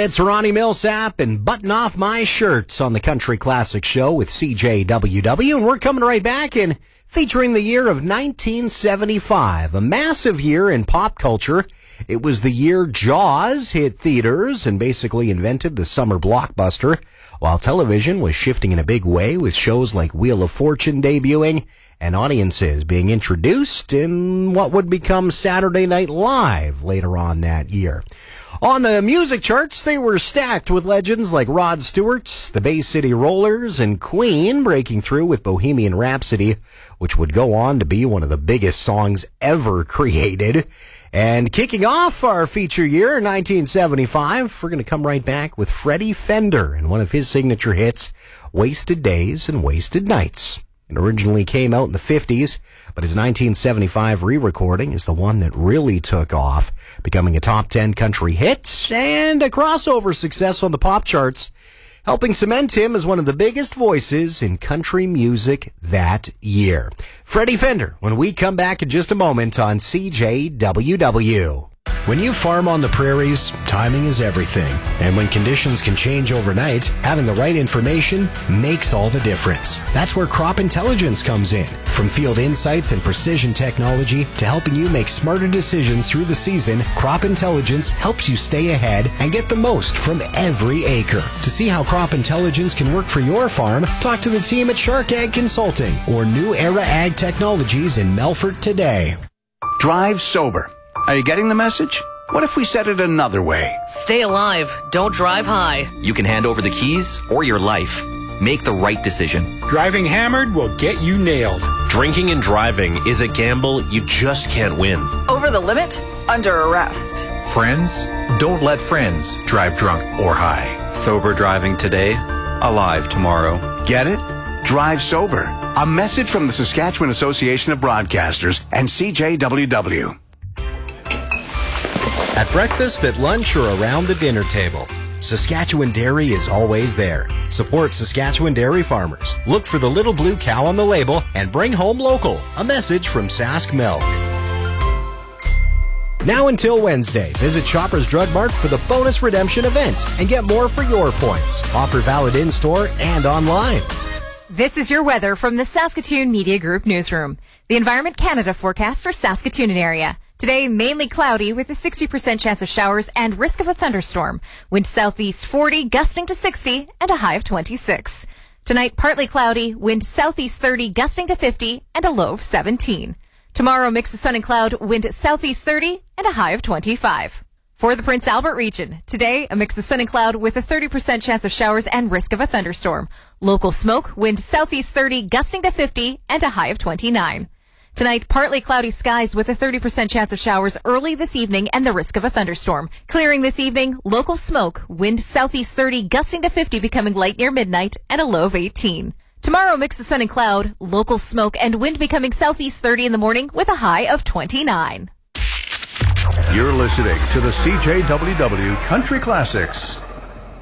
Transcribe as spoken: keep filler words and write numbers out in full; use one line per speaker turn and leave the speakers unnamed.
It's Ronnie Millsap and Button Off My Shirts on the Country Classic Show with C J W W, and we're coming right back and featuring the year of nineteen seventy-five, a massive year in pop culture. It was the year Jaws hit theaters and basically invented the summer blockbuster, while television was shifting in a big way with shows like Wheel of Fortune debuting and audiences being introduced in what would become Saturday Night Live later on that year. On the music charts, they were stacked with legends like Rod Stewart, the Bay City Rollers, and Queen breaking through with Bohemian Rhapsody, which would go on to be one of the biggest songs ever created. And kicking off our feature year, nineteen seventy-five, we're going to come right back with Freddie Fender and one of his signature hits, Wasted Days and Wasted Nights. It originally came out in the fifties, but his nineteen seventy-five re-recording is the one that really took off, becoming a top ten country hit and a crossover success on the pop charts, helping cement him as one of the biggest voices in country music that year. Freddie Fender, when we come back in just a moment on C J W W. When you farm on the prairies, timing is everything. And when conditions can change overnight, having the right information makes all the difference. That's where Crop Intelligence comes in. From field insights and precision technology to helping you make smarter decisions through the season, Crop Intelligence helps you stay ahead and get the most from every acre. To see how Crop Intelligence can work for your farm, talk to the team at Shark Ag Consulting or New Era Ag Technologies in Melfort today.
Drive sober. Are you getting the message? What if we said it another way?
Stay alive. Don't drive high.
You can hand over the keys or your life. Make the right decision.
Driving hammered will get you nailed.
Drinking and driving is a gamble you just can't win.
Over the limit? Under arrest.
Friends? Don't let friends drive drunk or high.
Sober driving today, alive tomorrow.
Get it? Drive sober. A message from the Saskatchewan Association of Broadcasters and C J W W.
At breakfast, at lunch, or around the dinner table, Saskatchewan Dairy is always there. Support Saskatchewan dairy farmers. Look for the little blue cow on the label and bring home local. A message from Sask Milk. Now until Wednesday, visit Shoppers Drug Mart for the bonus redemption event and get more for your points. Offer valid in-store and online.
This is your weather from the Saskatoon Media Group Newsroom. The Environment Canada forecast for Saskatoon and area. Today, mainly cloudy with a sixty percent chance of showers and risk of a thunderstorm. Wind southeast forty, gusting to sixty, and a high of twenty-six. Tonight, partly cloudy, wind southeast thirty, gusting to fifty, and a low of seventeen. Tomorrow, mix of sun and cloud, wind southeast thirty, and a high of twenty-five. For the Prince Albert region, today, a mix of sun and cloud with a thirty percent chance of showers and risk of a thunderstorm. Local smoke, wind southeast thirty, gusting to fifty, and a high of twenty-nine. Tonight, partly cloudy skies with a thirty percent chance of showers early this evening and the risk of a thunderstorm. Clearing this evening, local smoke, wind southeast thirty, gusting to fifty, becoming light near midnight, and a low of eighteen. Tomorrow, mix of sun and cloud, local smoke, and wind becoming southeast thirty in the morning with a high of twenty-nine.
You're listening to the C J W W Country Classics.